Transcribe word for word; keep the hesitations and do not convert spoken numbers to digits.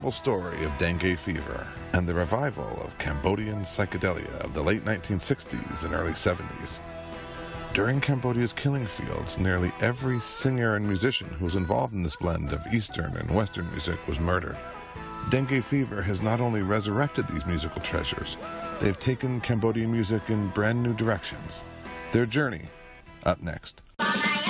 story of dengue fever and the revival of Cambodian psychedelia of the late nineteen sixties and early seventies. During Cambodia's killing fields, nearly every singer and musician who was involved in this blend of Eastern and Western music was murdered. Dengue fever has not only resurrected these musical treasures, they have taken Cambodian music in brand new directions. Their journey, up next.